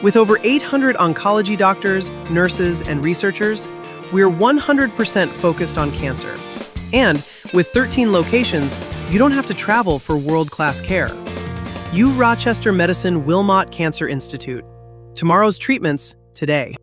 With over 800 oncology doctors, nurses, and researchers, we're 100% focused on cancer. And with 13 locations, you don't have to travel for world-class care. U Rochester Medicine Wilmot Cancer Institute. Tomorrow's treatments, today.